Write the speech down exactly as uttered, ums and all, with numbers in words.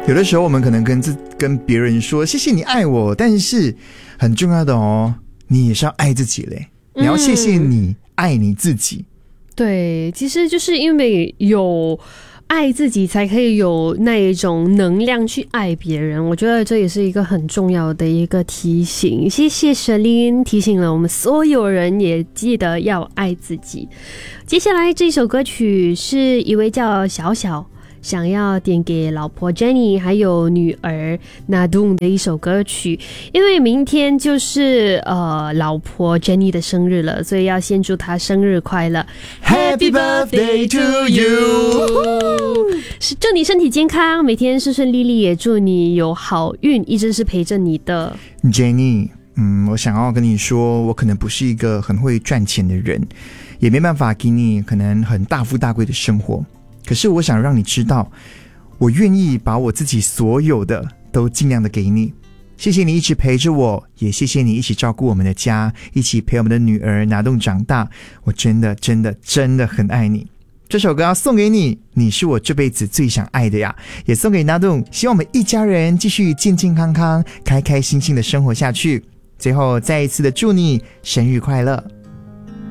有的时候我们可能跟自跟别人说谢谢你爱我，但是很重要的哦，你也是要爱自己嘞，你要谢谢你、嗯、爱你自己。 对，其实就是因为有爱自己才可以有那一种能量去爱别人，我觉得这也是一个很重要的一个提醒。谢谢 Sherlyn 提醒了我们所有人，也记得要爱自己。接下来这首歌曲是一位叫小小想要点给老婆 Jenny 还有女儿 Nadung 的一首歌曲，因为明天就是呃老婆 Jenny 的生日了，所以要先祝她生日快乐 Happy birthday to you 是祝你身体健康，每天顺顺利利，也祝你有好运，一直是陪着你的 Jenny。 嗯，我想要跟你说，我可能不是一个很会赚钱的人，也没办法给你可能很大富大贵的生活，可是我想让你知道，我愿意把我自己所有的都尽量的给你。谢谢你一直陪着我，也谢谢你一起照顾我们的家，一起陪我们的女儿拿动长大，我真的真的真的很爱你。这首歌要送给你，你是我这辈子最想爱的呀，也送给拿动，希望我们一家人继续健健康康开开心心的生活下去。最后再一次的祝你生日快乐。